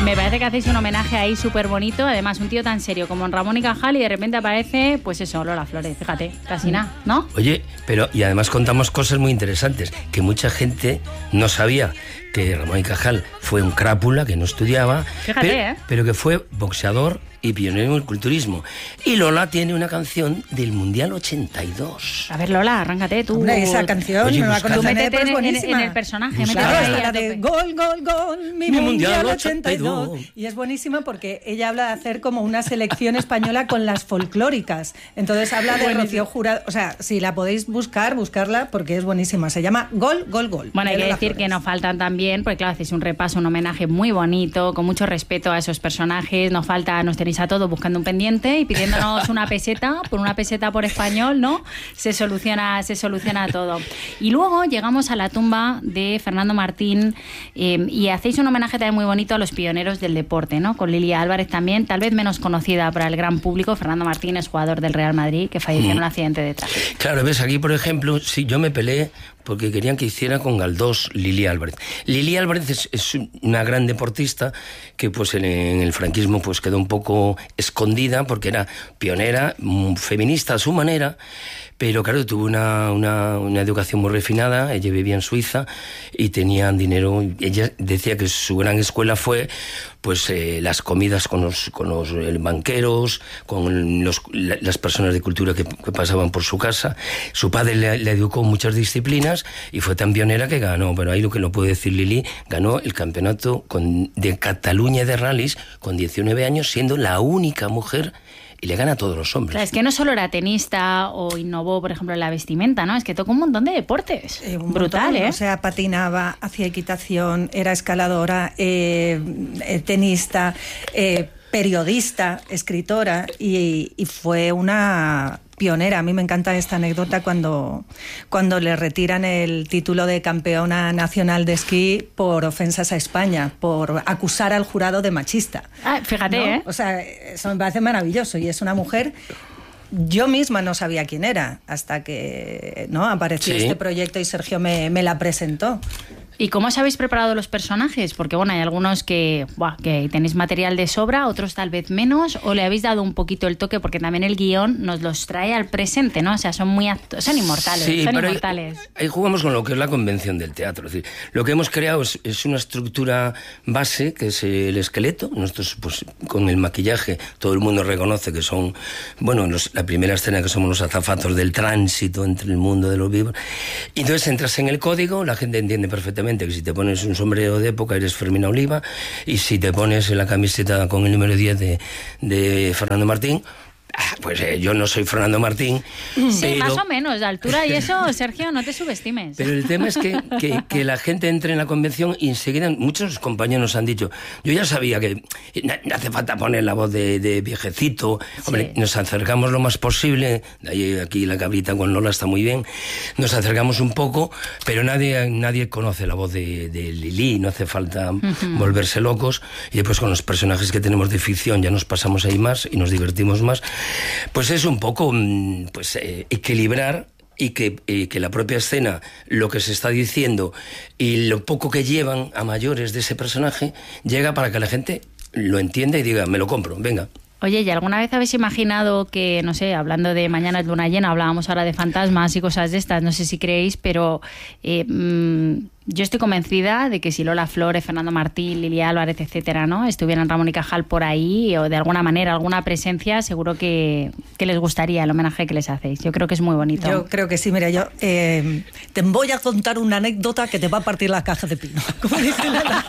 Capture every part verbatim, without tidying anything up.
Me parece que hacéis un homenaje ahí súper bonito, además un tío tan serio como Ramón y Cajal y de repente aparece, pues eso, Lola Flores, fíjate, casi nada, ¿no? Oye, pero y además contamos cosas muy interesantes, que mucha gente no sabía que Ramón y Cajal fue un crápula, que no estudiaba, Fíjate, pero, ¿eh? pero que fue boxeador y pionero en el culturismo. Y Lola tiene una canción del Mundial ochenta y dos. A ver, Lola, arráncate tú. Hombre, esa canción, Oye, no la busca- Tú conoces, métete pero es en, en- buenísima. en el personaje, Busca- métete Claro, ahí está a la de tope. gol, gol, gol, mi, Mi mundial, Mundial ochenta y dos. ochenta y dos. Y es buenísima porque ella habla de hacer como una selección española con las folclóricas. Entonces habla de Rocío Jurado. O sea, si la podéis buscar, buscarla porque es buenísima. Se llama Gol, Gol, Gol. Bueno, hay de que Lola decir Flores. que nos faltan también, porque claro, hacéis un repaso, un homenaje muy bonito, con mucho respeto a esos personajes. Nos falta, nos tenéis a todos buscando un pendiente y pidiéndonos una peseta, por una peseta por español, ¿no? Se soluciona, se soluciona todo. Y luego llegamos a la tumba de Fernando Martín eh, y hacéis un homenaje también muy bonito a los pioneros del deporte, ¿no? Con Lilia Álvarez también, tal vez menos conocida para el gran público. Fernando Martín es jugador del Real Madrid que falleció en un accidente de tráfico. Claro, ves, aquí por ejemplo, sí, yo me peleé porque querían que hiciera con Galdós Lilia Álvarez. Lilia Álvarez es, es una gran deportista que pues en, en el franquismo pues quedó un poco escondida porque era pionera, feminista a su manera, pero claro, tuvo una, una, una educación muy refinada. Ella vivía en Suiza y tenían dinero. Ella decía que su gran escuela fue pues eh, las comidas con los, con los eh, banqueros, con los, la, las personas de cultura que, que pasaban por su casa. Su padre le, le educó muchas disciplinas y fue tan pionera que ganó, pero ahí lo que no puedo decir Lili, ganó el campeonato con, de Cataluña de rallies con diecinueve años, siendo la única mujer. Y le gana a todos los hombres. O sea, es que no solo era tenista o innovó, por ejemplo, en la vestimenta, ¿no? Es que tocó un montón de deportes. Eh, un Brutal, montón, ¿eh? O sea, patinaba, hacía equitación, era escaladora, eh, eh, tenista, eh, periodista, escritora y, y fue una pionera. A mí me encanta esta anécdota cuando, cuando le retiran el título de campeona nacional de esquí por ofensas a España, por acusar al jurado de machista. Ah, fíjate, ¿no? ¿eh? O sea, eso me parece maravilloso y es una mujer. Yo misma no sabía quién era hasta que no apareció Sí. este proyecto y Sergio me, me la presentó. ¿Y cómo os habéis preparado los personajes? Porque bueno, hay algunos que, buah, que tenéis material de sobra, otros tal vez menos, o le habéis dado un poquito el toque, porque también el guión nos los trae al presente, ¿no? O sea, son muy actu- son inmortales, Sí, son pero inmortales. Ahí, ahí jugamos con lo que es la convención del teatro. Es decir, lo que hemos creado es, es una estructura base, que es el esqueleto. Nosotros, pues, con el maquillaje, todo el mundo reconoce que son, bueno, los, la primera escena que somos los azafatos del tránsito entre el mundo de los vivos. Y entonces entras en el código, la gente entiende perfectamente que si te pones un sombrero de época eres Fermina Oliva, y si te pones la camiseta con el número diez de, de Fernando Martín, pues eh, yo no soy Fernando Martín. Sí, pero... más o menos, de altura y eso, Sergio, no te subestimes. Pero el tema es que, que, que la gente entre en la convención y enseguida muchos compañeros nos han dicho, yo ya sabía que no hace falta poner la voz de, de viejecito. Hombre, Sí. nos acercamos lo más posible, de ahí aquí la cabrita con Lola está muy bien, nos acercamos un poco, pero nadie, nadie conoce la voz de, de Lili, no hace falta uh-huh. volverse locos. Y después con los personajes que tenemos de ficción ya nos pasamos ahí más y nos divertimos más. Pues es un poco pues eh, equilibrar y que, eh, que la propia escena, lo que se está diciendo y lo poco que llevan a mayores de ese personaje, llega para que la gente lo entienda y diga, me lo compro, venga. Oye, ¿y alguna vez habéis imaginado que, no sé, hablando de Mañana es luna llena, hablábamos ahora de fantasmas y cosas de estas, no sé si creéis, pero eh, mmm, yo estoy convencida de que si Lola Flores, Fernando Martín, Lilia Álvarez, etcétera, ¿no?, estuvieran Ramón y Cajal por ahí, o de alguna manera, alguna presencia, seguro que, que les gustaría el homenaje que les hacéis. Yo creo que es muy bonito. Yo creo que sí, mira, yo eh, te voy a contar una anécdota que te va a partir la caja de pino, como dicen las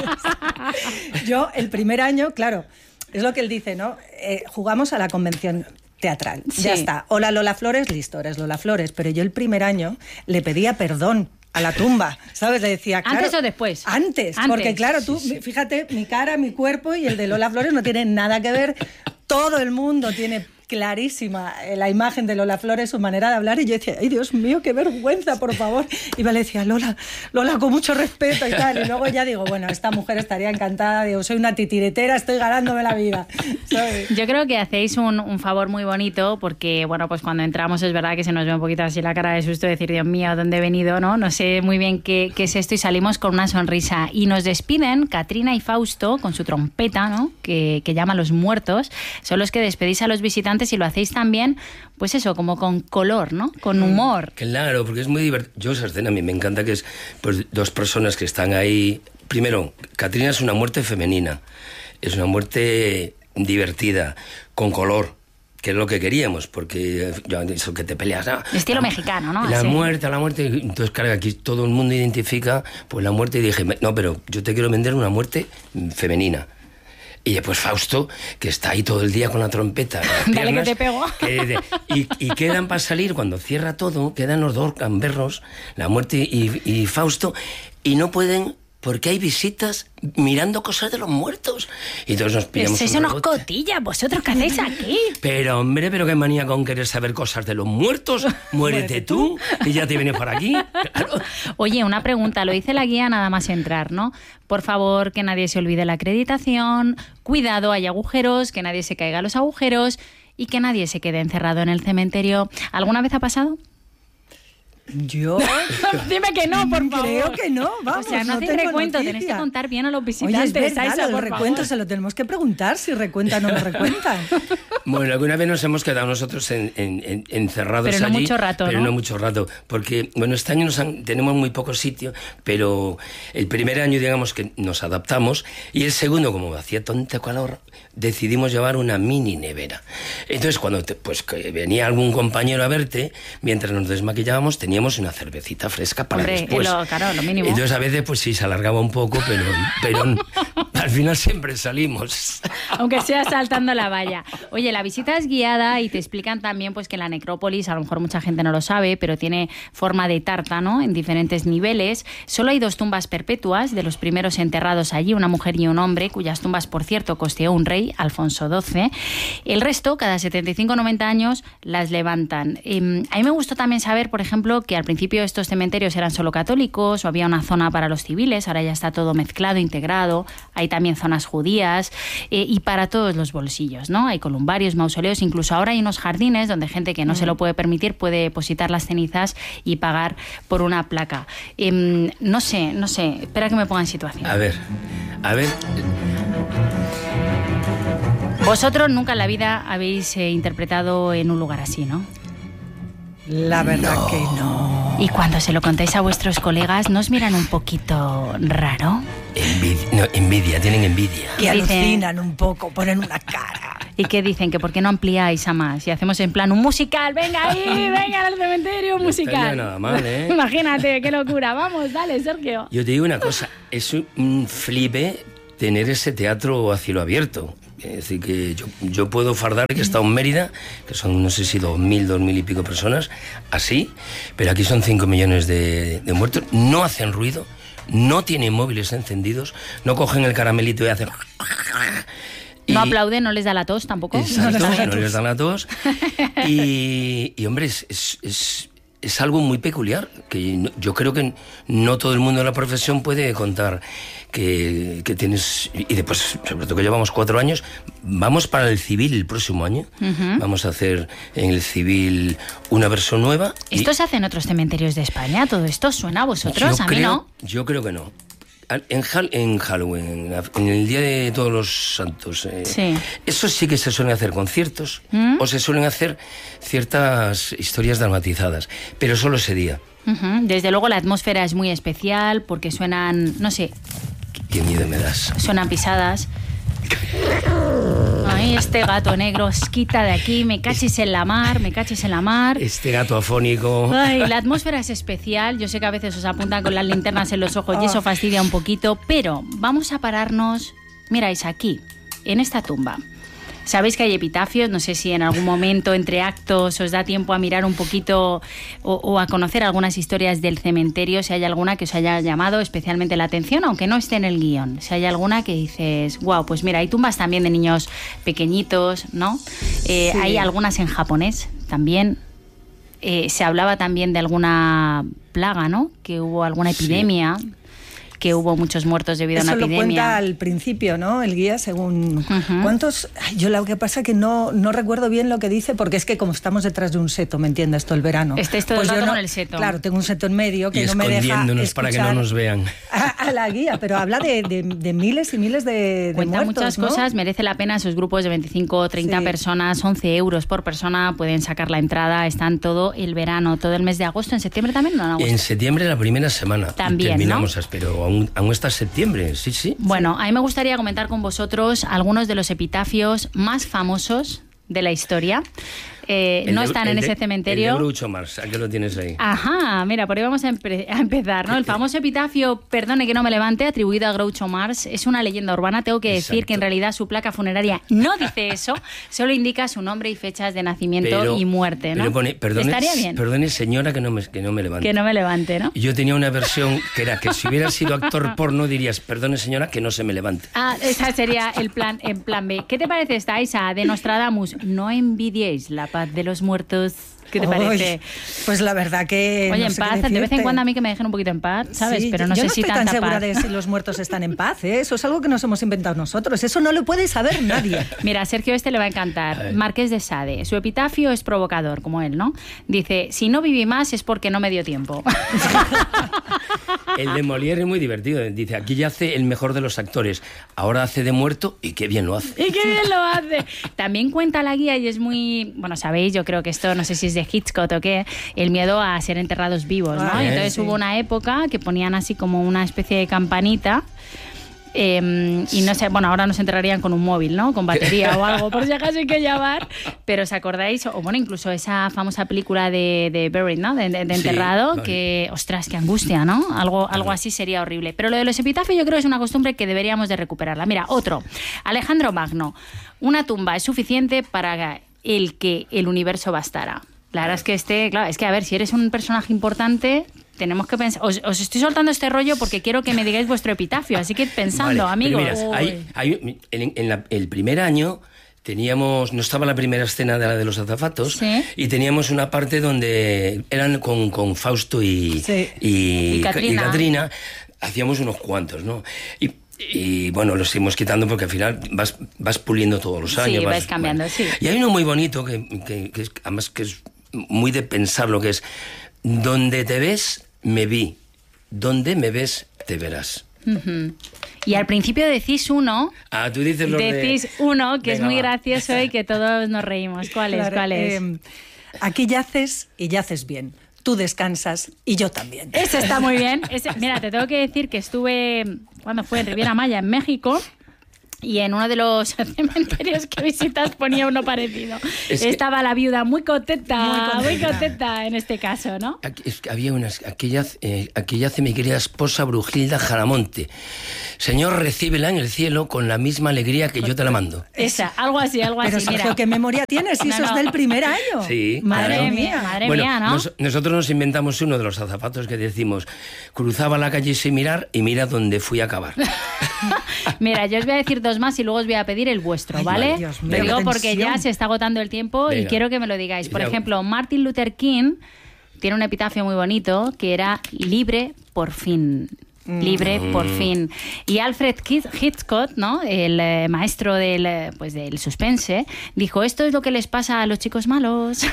flores. Yo, el primer año, claro, es lo que él dice, ¿no? Eh, jugamos a la convención teatral. Sí. Ya está. Hola Lola Flores, listo, eres Lola Flores. Pero yo el primer año le pedía perdón a la tumba, ¿sabes? Le decía, claro, ¿antes o después? Antes, antes. Porque claro, tú, sí, sí. fíjate, mi cara, mi cuerpo y el de Lola Flores no tienen nada que ver. Todo el mundo tiene clarísima la imagen de Lola Flores, su manera de hablar, y yo decía, ay Dios mío, qué vergüenza, por favor. Y me le decía, Lola, Lola, con mucho respeto y tal. Y luego ya digo, bueno, esta mujer estaría encantada, digo, soy una titiritera, estoy ganándome la vida, ¿sabes? Yo creo que hacéis un, un favor muy bonito, porque, bueno, pues cuando entramos es verdad que se nos ve un poquito así la cara de susto, decir, Dios mío, ¿dónde he venido? No, no sé muy bien qué, qué es esto, y salimos con una sonrisa. Y nos despiden Catrina y Fausto con su trompeta, ¿no? Que, que llama a los muertos. Son los que despedís a los visitantes y lo hacéis también, pues eso, como con color, ¿no? Con humor. Claro, porque es muy divertido. Yo esa escena a mí me encanta, que es pues dos personas que están ahí. Primero, Catrina es una muerte femenina, es una muerte divertida, con color, que es lo que queríamos, porque yo eso que te peleas, ¿no? Estilo mexicano, ¿no? La Así. muerte, la muerte. Entonces, claro, aquí todo el mundo identifica pues la muerte, y dije, no, pero yo te quiero vender una muerte femenina. Y después Fausto, que está ahí todo el día con la trompeta. Dale que te pego. Que, y, y quedan para salir, cuando cierra todo, quedan los dos gamberros, la muerte y, y Fausto, y no pueden, porque hay visitas mirando cosas de los muertos. Y entonces nos pillamos Sois un unos rebote. cotillas, ¿vosotros qué hacéis aquí? Pero hombre, pero qué manía con querer saber cosas de los muertos. Muérete tú y ya te vienes por aquí. Claro. Oye, una pregunta, lo dice la guía nada más entrar, ¿no? Por favor, que nadie se olvide la acreditación, cuidado, hay agujeros, que nadie se caiga a los agujeros y que nadie se quede encerrado en el cementerio. ¿Alguna vez ha pasado? Yo Dime que no, por favor. creo que no, vamos. O sea, no, no hacéis tengo recuento, noticia. tenéis que contar bien a los Oye, visitantes. es verdad, Aisa, lo del por recuento favor. se lo tenemos que preguntar, si recuentan o no recuentan. Bueno, alguna vez nos hemos quedado nosotros en, en, en, encerrados Pero no allí. mucho rato, Pero ¿no? no mucho rato. Porque, bueno, este año nos han, tenemos muy poco sitio, pero el primer año, digamos, que nos adaptamos, y el segundo, como hacía tonto calor, decidimos llevar una mini nevera. Entonces, cuando te, pues que venía algún compañero a verte, mientras nos desmaquillábamos, teníamos una cervecita fresca para Hombre, después. lo- claro, lo mínimo. Entonces, a veces, pues sí, se alargaba un poco, pero, pero al final siempre salimos. Aunque sea saltando la valla. Oye, la visita es guiada y te explican también pues que la necrópolis, a lo mejor mucha gente no lo sabe, pero tiene forma de tarta, ¿no? En diferentes niveles. Solo hay dos tumbas perpetuas de los primeros enterrados allí, una mujer y un hombre, cuyas tumbas, por cierto, costeó un rey, Alfonso doce. El resto, cada setenta y cinco o noventa años, las levantan. Eh, a mí me gustó también saber, por ejemplo, que al principio estos cementerios eran solo católicos o había una zona para los civiles, ahora ya está todo mezclado, integrado. Hay también zonas judías eh, y para todos los bolsillos, ¿no? Hay columbarios, mausoleos, incluso ahora hay unos jardines donde gente que no mm. se lo puede permitir puede depositar las cenizas y pagar por una placa. Eh, no sé, no sé, espera que me ponga en situación. A ver, a ver... Vosotros nunca en la vida habéis eh, interpretado en un lugar así, ¿no? La verdad no. que no. Y cuando se lo contáis a vuestros colegas, ¿no os miran un poquito raro? Envidia, no, envidia, tienen envidia. Que alucinan un poco, ponen una cara. ¿Y qué dicen? ¿Que por qué no ampliáis a más? Y hacemos en plan un musical, venga ahí, venga al cementerio, un musical. No estaría nada mal, ¿eh? Imagínate, qué locura. Vamos, dale, Sergio. Yo te digo una cosa, es un flipe tener ese teatro a cielo abierto. Es decir, que yo, yo puedo fardar que he estado en Mérida, que son no sé si dos mil, dos mil y pico personas, así, pero aquí son cinco millones de, de muertos, no hacen ruido, no tienen móviles encendidos, no cogen el caramelito y hacen... Y, no aplauden, no les da la tos tampoco. Exacto, no les da, no les da la tos. Y, y hombre, es, es, es, es algo muy peculiar, que no, yo creo que no todo el mundo de la profesión puede contar que, que tienes... Y después, sobre todo que llevamos cuatro años, vamos para el civil el próximo año. Uh-huh. Vamos a hacer en el civil una versión nueva. ¿Esto y, se hace en otros cementerios de España? ¿Todo esto suena a vosotros? A mí creo, no. Yo creo que no. En, en Halloween, en el Día de Todos los Santos, eh, sí. eso sí que se suelen hacer conciertos ¿Mm? o se suelen hacer ciertas historias dramatizadas, pero solo ese día. Uh-huh. Desde luego la atmósfera es muy especial porque suenan, no sé... Qué miedo me das. Suenan pisadas. Ay, este gato negro, quita de aquí, me cachis en la mar, me cachis en la mar. Este gato afónico. Ay, la atmósfera es especial, yo sé que a veces os apuntan con las linternas en los ojos y eso fastidia un poquito, pero vamos a pararnos, miráis aquí, en esta tumba. Sabéis que hay epitafios, no sé si en algún momento entre actos os da tiempo a mirar un poquito o, o a conocer algunas historias del cementerio, si hay alguna que os haya llamado especialmente la atención, aunque no esté en el guión. Si hay alguna que dices, wow, pues mira, hay tumbas también de niños pequeñitos, ¿no? Eh, sí. Hay algunas en japonés también. Eh, se hablaba también de alguna plaga, ¿no? Que hubo alguna epidemia. Sí. Que hubo muchos muertos debido Eso a una epidemia. Eso lo cuenta al principio, ¿no? El guía, según... Uh-huh. ¿Cuántos...? Ay, yo lo que pasa es que no, no recuerdo bien lo que dice, porque es que como estamos detrás de un seto, ¿me entiendes? Todo el verano. Estáis todo pues el rato no, con el seto. Claro, tengo un seto en medio que y no me deja escondiéndonos para que no nos vean. A, a la guía, pero habla de, de, de miles y miles de, de Cuenta muertos, muchas ¿no? cosas, merece la pena esos grupos de veinticinco o treinta sí. personas, once euros por persona, pueden sacar la entrada, están todo el verano, todo el mes de agosto, en septiembre también, ¿no? En, agosto. En septiembre la primera semana. También, terminamos, ¿no? Pero aún, aún está septiembre, sí, sí. Bueno, a mí me gustaría comentar con vosotros algunos de los epitafios más famosos de la historia. Eh, no de, están en de, ese cementerio. El de Groucho Marx, ¿a qué lo tienes ahí? Ajá, mira, por ahí vamos a, empe a empezar, ¿no? El famoso epitafio, perdone que no me levante, atribuido a Groucho Marx, es una leyenda urbana. Tengo que Exacto. decir que en realidad su placa funeraria no dice eso, solo indica su nombre y fechas de nacimiento pero, y muerte, ¿no? Pero pone, perdone, ¿estaría bien? Perdone, señora, que no, me, que no me levante. Que no me levante, ¿no? Yo tenía una versión que era que si hubiera sido actor porno dirías, perdone, señora, que no se me levante. Ah, ese sería el plan, en plan B. ¿Qué te parece esta, Isa, de Nostradamus? No envidiéis la paz de los muertos. ¿Qué te parece? Uy, pues la verdad que... Oye, no en sé paz, de vez en cuando a mí que me dejen un poquito en paz, ¿sabes? Sí, pero no yo sé no si estoy tanta tan segura paz. de si los muertos están en paz, ¿eh? Eso es algo que nos hemos inventado nosotros. Eso no lo puede saber nadie. Mira, a Sergio este le va a encantar. Marqués de Sade. Su epitafio es provocador, como él, ¿no? Dice, si no viví más es porque no me dio tiempo. El de Molière es muy divertido. Dice, aquí yace el mejor de los actores. Ahora hace de muerto y qué bien lo hace. Y qué bien lo hace. También cuenta la guía y es muy... Bueno, sabéis, yo creo que esto, no sé si es de Hitchcock o qué, el miedo a ser enterrados vivos, ¿no? Ah, y entonces sí. hubo una época que ponían así como una especie de campanita. Eh, y no sé, bueno, ahora nos enterrarían con un móvil, ¿no? Con batería o algo, por si acaso hay que llamar. Pero ¿os acordáis? O bueno, incluso esa famosa película de, de Buried, ¿no? De, de, de enterrado, sí, que, ostras, qué angustia, ¿no? Algo, algo así sería horrible. Pero lo de los epitafios yo creo que es una costumbre que deberíamos de recuperarla. Mira, otro. Alejandro Magno. Una tumba es suficiente para el que el universo bastara. La verdad es que este, claro, es que a ver, si eres un personaje importante... Tenemos que pensar. Os, os estoy soltando este rollo porque quiero que me digáis vuestro epitafio, así que pensando, vale, amigos. Mira, hay, hay, en, en la, el primer año teníamos, no estaba la primera escena de la de los azafatos, ¿sí? Y teníamos una parte donde eran con, con Fausto y, sí. y, y, Catrina. y Catrina, hacíamos unos cuantos, ¿no? Y, Y bueno, los seguimos quitando porque al final vas, vas puliendo todos los años. Sí, vas, vas cambiando, bueno. sí. Y hay uno muy bonito que, que, que es, además que es muy de pensar lo que es: donde te ves, me vi. Donde me ves, te verás. Uh-huh. Y al principio decís uno. Ah, tú dices lo Decís de... uno que Venga, es muy va. gracioso y que todos nos reímos. ¿Cuál es? Claro, ¿Cuál es? Eh, aquí yaces y yaces bien. Tú descansas y yo también. Ese está muy bien. Ese, mira, te tengo que decir que estuve, cuando fue en Riviera Maya, en México, y en uno de los cementerios que visitas ponía uno parecido. Es Estaba la viuda muy contenta, muy contenta, muy contenta en este caso, ¿no? Aquí, es que había unas, aquella, eh, aquella hace mi querida esposa Brujilda Jaramonte. Señor, recíbela en el cielo con la misma alegría que yo te la mando. Esa, algo así, algo Pero así. Sergio, mira. ¿qué memoria tienes? Si no, eso no. es del primer año. Sí. Madre claro. mía, madre bueno, mía, ¿no? Nos, nosotros nos inventamos uno de los azafatos que decimos: cruzaba la calle sin mirar y mira dónde fui a acabar. Mira, yo os voy a decir dos más y luego os voy a pedir el vuestro, ¿vale? Ay, Dios mío, Lo digo porque tensión. ya se está agotando el tiempo. Venga. Y quiero que me lo digáis. Por ejemplo, Martin Luther King tiene un epitafio muy bonito que era libre por fin. Libre mm. por fin. Y Alfred Hitchcock, ¿no? El eh, maestro del, eh, pues del suspense, dijo: esto es lo que les pasa a los chicos malos.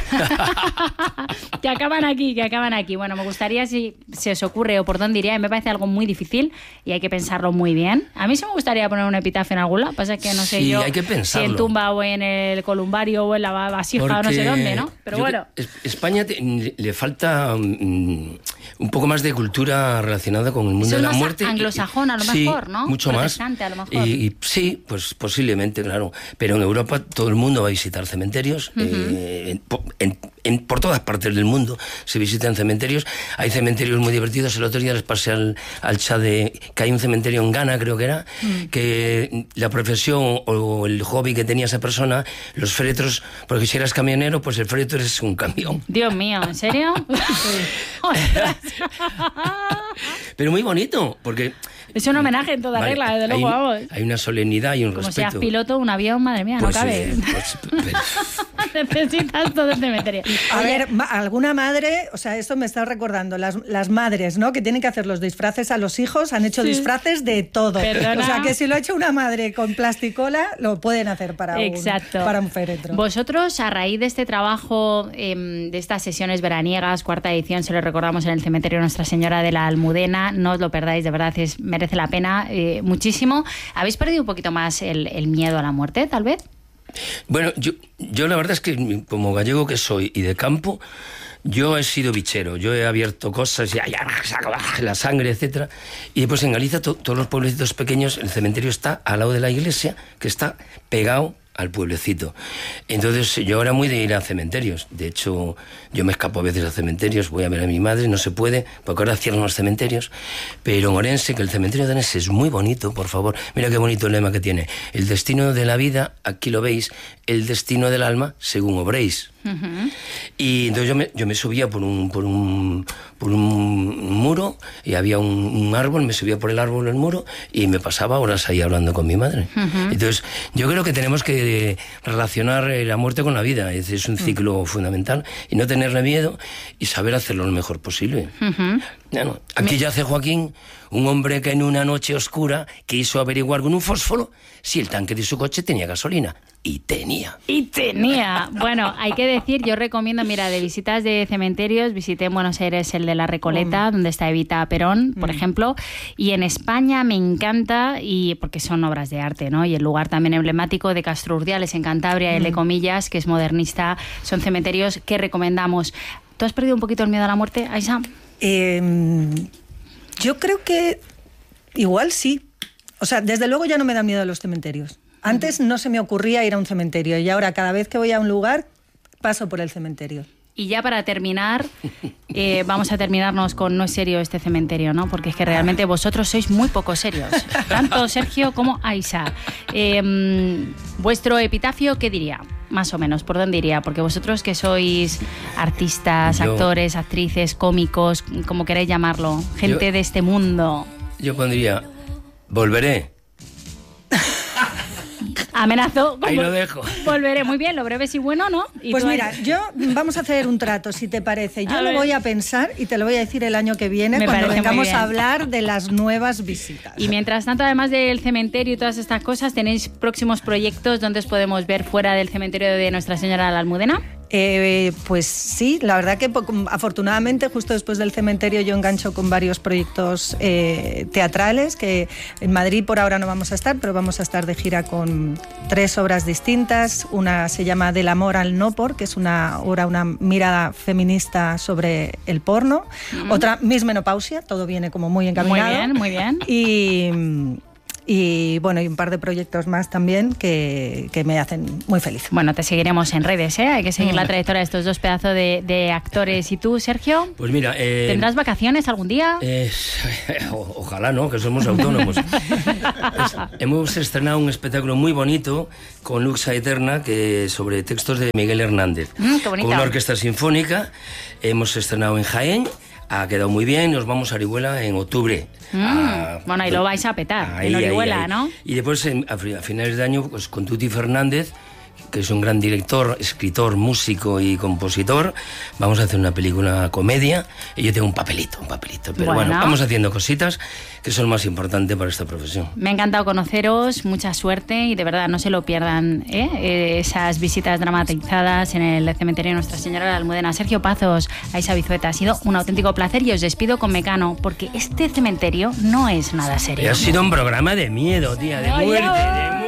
Que acaban aquí, que acaban aquí. Bueno, me gustaría, si se os ocurre o por dónde iría, me parece algo muy difícil y hay que pensarlo muy bien. A mí sí me gustaría poner un epitafio en algún lado, pasa que no sé sí, yo hay que pensarlo. Si en tumba o en el columbario o en la vasija Porque o no sé dónde, ¿no? Pero bueno. España te, le falta um, un poco más de cultura relacionada con el mundo Eso de la más muerte. Anglosajón a lo sí, mejor, ¿no? Mucho más. A lo mejor. Y, y sí, pues posiblemente, claro. Pero en Europa todo el mundo va a visitar cementerios. Uh-huh. eh, en, en, en, por todas partes del mundo se visitan cementerios. Hay cementerios muy divertidos. El otro día les pasé al, al chat de que hay un cementerio en Ghana, creo que era, mm. que la profesión o el hobby que tenía esa persona, los féretros, porque si eras camionero, pues el féretro es un camión. Dios mío, ¿en serio? Pero muy bonito, porque... Es un homenaje en toda vale, regla, desde luego, vamos. Hay una solemnidad y un Como respeto. Como seas piloto, un avión, madre mía, pues, no cabe. Eh, pues, pero... Necesitas todo el cementerio. A ver, ma alguna madre, o sea, esto me está recordando, las, las madres, ¿no? Que tienen que hacer los disfraces a los hijos, han hecho sí. disfraces de todo. Perdona. O sea, que si lo ha hecho una madre con plasticola, lo pueden hacer para, Exacto. un, para un féretro. Vosotros, a raíz de este trabajo, eh, de estas sesiones veraniegas, cuarta edición, se lo recordamos en el cementerio Nuestra Señora de la Almudena, no os lo perdáis, de verdad, es, merece la pena eh, muchísimo. ¿Habéis perdido un poquito más el, el miedo a la muerte, tal vez? Bueno, yo, yo la verdad es que como gallego que soy y de campo, yo he sido bichero, yo he abierto cosas y la sangre, etcétera. Y después en Galicia, to, todos los pueblecitos pequeños, el cementerio está al lado de la iglesia, que está pegado al pueblecito. Entonces yo era muy de ir a cementerios. De hecho, yo me escapo a veces a cementerios, voy a ver a mi madre, no se puede, porque ahora cierran los cementerios. Pero en Orense, que el cementerio de Orense es muy bonito, por favor. Mira qué bonito el lema que tiene. El destino de la vida, aquí lo veis, el destino del alma, según obréis. Uh-huh. Y entonces yo me, yo me subía por un, por un por un muro y había un, un árbol, me subía por el árbol el muro y me pasaba horas ahí hablando con mi madre. Uh-huh. Entonces yo creo que tenemos que relacionar la muerte con la vida, es, es un ciclo uh-huh. fundamental, y no tenerle miedo y saber hacerlo lo mejor posible. Uh-huh. Bueno, aquí yace Joaquín, un hombre que en una noche oscura quiso averiguar con un fósforo si el tanque de su coche tenía gasolina. Y tenía. Y tenía. Bueno, hay que decir, yo recomiendo, mira, de visitas de cementerios, visité en Buenos Aires el de La Recoleta, mm. donde está Evita Perón, por mm. ejemplo, y en España me encanta, y porque son obras de arte, ¿no? Y el lugar también emblemático de Castro Urdiales, en Cantabria, mm. L. Comillas, que es modernista, son cementerios que recomendamos. ¿Tú has perdido un poquito el miedo a la muerte, Aisha? Eh, yo creo que igual sí. O sea, desde luego ya no me da miedo a los cementerios. Antes no se me ocurría ir a un cementerio y ahora cada vez que voy a un lugar paso por el cementerio. Y ya para terminar, eh, vamos a terminarnos con no es serio este cementerio, ¿no? Porque es que realmente vosotros sois muy poco serios, tanto Sergio como Aisha. Eh, vuestro epitafio, ¿qué diría? Más o menos, ¿por dónde iría? Porque vosotros que sois artistas, yo, actores, actrices, cómicos, como queréis llamarlo, gente yo, de este mundo. Yo pondría, volveré. Amenazó. Ahí lo dejo. Volveré. Muy bien, lo breve y bueno, ¿no? ¿Y pues mira, ahí? yo vamos a hacer un trato, si te parece. Yo a lo ver. voy a pensar y te lo voy a decir el año que viene, Me cuando vengamos a hablar de las nuevas visitas. Y mientras tanto, además del cementerio y todas estas cosas, ¿tenéis próximos proyectos donde os podemos ver fuera del cementerio de Nuestra Señora de la Almudena? Eh, pues sí, la verdad que afortunadamente justo después del cementerio yo engancho con varios proyectos eh, teatrales, que en Madrid por ahora no vamos a estar, pero vamos a estar de gira con tres obras distintas. Una se llama Del amor al no por, que es una obra, una mirada feminista sobre el porno. Mm. Otra, Miss Menopausia, todo viene como muy encaminado. Muy bien, muy bien. Y... Y bueno, y un par de proyectos más también que, que me hacen muy feliz. Bueno, te seguiremos en redes, ¿eh? Hay que seguir mm. la trayectoria de estos dos pedazos de, de actores. ¿Y tú, Sergio? Pues mira... Eh, ¿Tendrás vacaciones algún día? Eh, o, ojalá, ¿no? Que somos autónomos. es, hemos estrenado un espectáculo muy bonito con Luxa Eterna, que sobre textos de Miguel Hernández. Mm, qué bonito. Con una orquesta sinfónica. Hemos estrenado en Jaén. Ha quedado muy bien, nos vamos a Orihuela en octubre. Mm, a, bueno, ahí lo vais a petar, ahí, en Orihuela, ahí, ahí. ¿no? Y después, en, a finales de año, pues con Tuti Fernández, que es un gran director, escritor, músico y compositor, vamos a hacer una película comedia, y yo tengo un papelito, un papelito. Pero bueno, bueno vamos haciendo cositas que son más importantes para esta profesión. Me ha encantado conoceros, mucha suerte, y de verdad no se lo pierdan, ¿eh? Eh, esas visitas dramatizadas en el cementerio de Nuestra Señora de la Almudena. Sergio Pazos, Aisha Bizueta, ha sido un auténtico placer y os despido con Mecano, porque este cementerio no es nada serio. Ha sido un programa de miedo, tía, de muerte, de muerte.